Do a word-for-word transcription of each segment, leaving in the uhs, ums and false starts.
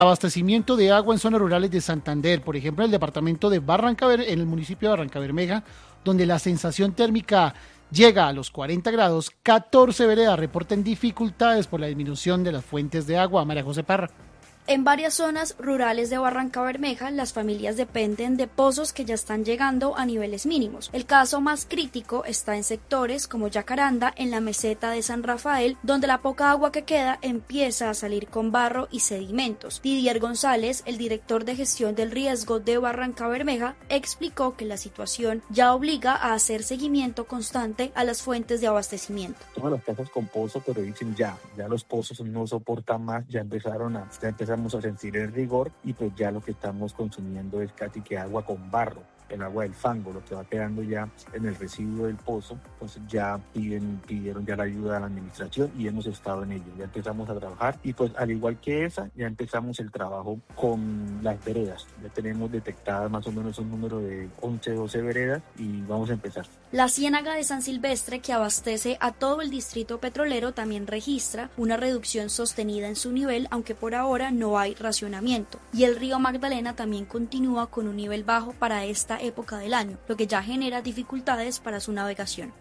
Abastecimiento de agua en zonas rurales de Santander, por ejemplo, en el departamento de Barranca, en el municipio de Barranca Bermeja, donde la sensación térmica llega a los cuarenta grados, catorce veredas reportan dificultades por la disminución de las fuentes de agua. María José Parra. En varias zonas rurales de Barranca Bermeja, las familias dependen de pozos que ya están llegando a niveles mínimos. El caso más crítico está en sectores como Yacaranda, en la meseta de San Rafael, donde la poca agua que queda empieza a salir con barro y sedimentos. Didier González, el director de gestión del riesgo de Barranca Bermeja, explicó que la situación ya obliga a hacer seguimiento constante a las fuentes de abastecimiento. Todas las casas con pozo, pero dicen ya, ya los pozos no soportan más, ya empezaron a, ya empezaron a sentir el rigor y pues ya lo que estamos consumiendo es casi que agua con barro, el agua del fango, lo que va quedando ya en el residuo del pozo. Pues ya piden, pidieron ya la ayuda de la administración y hemos estado en ello, ya empezamos a trabajar y pues al igual que esa, ya empezamos el trabajo con las veredas, ya tenemos detectadas más o menos un número de once, doce veredas y vamos a empezar. La ciénaga de San Silvestre, que abastece a todo el distrito petrolero, también registra una reducción sostenida en su nivel, aunque por ahora no hay racionamiento. Y el río Magdalena también continúa con un nivel bajo para esta época del año, lo que ya genera dificultades para su navegación.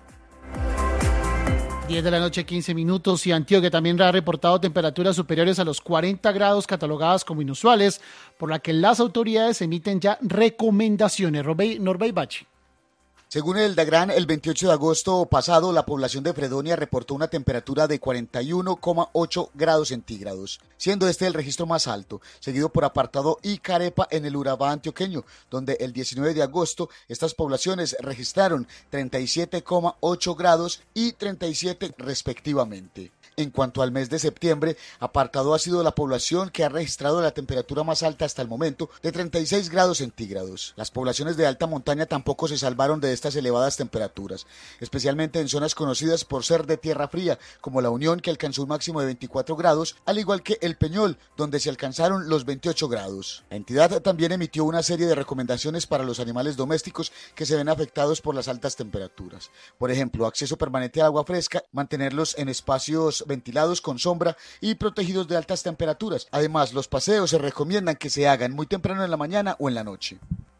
diez de la noche, quince minutos, y Antioquia también ha reportado temperaturas superiores a los cuarenta grados catalogadas como inusuales, por la que las autoridades emiten ya recomendaciones. Norbey Bachi. Según el DAGRAN, el veintiocho de agosto pasado, la población de Fredonia reportó una temperatura de cuarenta y uno coma ocho grados centígrados, siendo este el registro más alto, seguido por Apartado y Carepa en el Urabá antioqueño, donde el diecinueve de agosto estas poblaciones registraron treinta y siete coma ocho grados y treinta y siete respectivamente. En cuanto al mes de septiembre, Apartado ha sido la población que ha registrado la temperatura más alta hasta el momento, de treinta y seis grados centígrados. Las poblaciones de alta montaña tampoco se salvaron de estas elevadas temperaturas, especialmente en zonas conocidas por ser de tierra fría, como La Unión, que alcanzó un máximo de veinticuatro grados, al igual que El Peñol, donde se alcanzaron los veintiocho grados. La entidad también emitió una serie de recomendaciones para los animales domésticos que se ven afectados por las altas temperaturas. Por ejemplo, acceso permanente al agua fresca, mantenerlos en espacios ventilados con sombra y protegidos de altas temperaturas. Además, los paseos se recomiendan que se hagan muy temprano en la mañana o en la noche.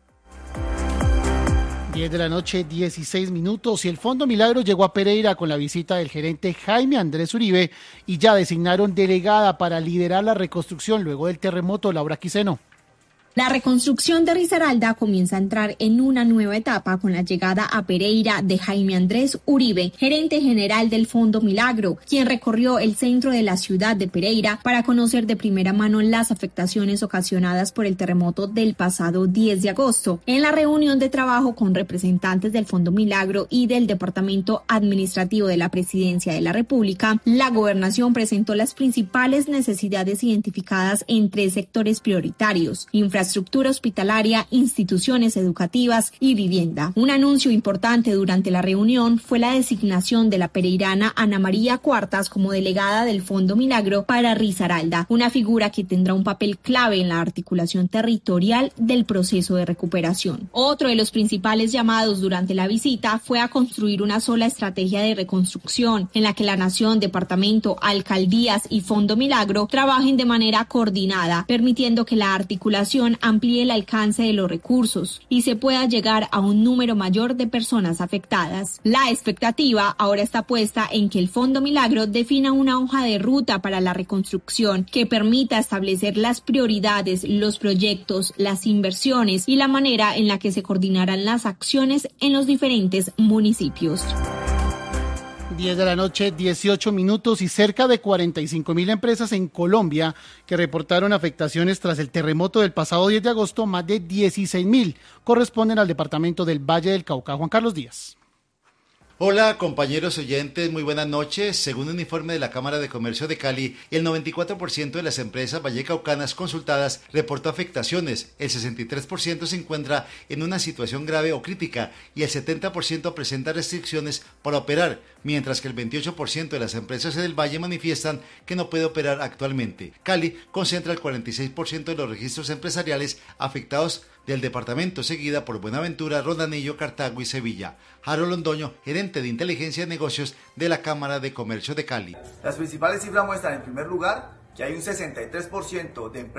diez de la noche, dieciséis minutos, y el Fondo Milagro llegó a Pereira con la visita del gerente Jaime Andrés Uribe y ya designaron delegada para liderar la reconstrucción luego del terremoto. Laura Quiseno. La reconstrucción de Risaralda comienza a entrar en una nueva etapa con la llegada a Pereira de Jaime Andrés Uribe, gerente general del Fondo Milagro, quien recorrió el centro de la ciudad de Pereira para conocer de primera mano las afectaciones ocasionadas por el terremoto del pasado diez de agosto. En la reunión de trabajo con representantes del Fondo Milagro y del Departamento Administrativo de la Presidencia de la República, la Gobernación presentó las principales necesidades identificadas en tres sectores prioritarios: infraestructura, infraestructura hospitalaria, instituciones educativas y vivienda. Un anuncio importante durante la reunión fue la designación de la pereirana Ana María Cuartas como delegada del Fondo Milagro para Risaralda, una figura que tendrá un papel clave en la articulación territorial del proceso de recuperación. Otro de los principales llamados durante la visita fue a construir una sola estrategia de reconstrucción en la que la Nación, Departamento, Alcaldías y Fondo Milagro trabajen de manera coordinada, permitiendo que la articulación amplíe el alcance de los recursos y se pueda llegar a un número mayor de personas afectadas. La expectativa ahora está puesta en que el Fondo Milagro defina una hoja de ruta para la reconstrucción que permita establecer las prioridades, los proyectos, las inversiones y la manera en la que se coordinarán las acciones en los diferentes municipios. diez de la noche, dieciocho minutos, y cerca de cuarenta y cinco mil empresas en Colombia que reportaron afectaciones tras el terremoto del pasado diez de agosto, más de dieciséis mil corresponden al departamento del Valle del Cauca. Juan Carlos Díaz. Hola compañeros oyentes, muy buenas noches. Según un informe de la Cámara de Comercio de Cali, el noventa y cuatro por ciento de las empresas vallecaucanas consultadas reportó afectaciones, el sesenta y tres por ciento se encuentra en una situación grave o crítica y el setenta por ciento presenta restricciones para operar, mientras que el veintiocho por ciento de las empresas del Valle manifiestan que no puede operar actualmente. Cali concentra el cuarenta y seis por ciento de los registros empresariales afectados del departamento, seguida por Buenaventura, Rondanillo, Cartago y Sevilla. Harold Londoño, gerente de inteligencia de negocios de la Cámara de Comercio de Cali. Las principales cifras muestran, en primer lugar, que hay un sesenta y tres por ciento de empresas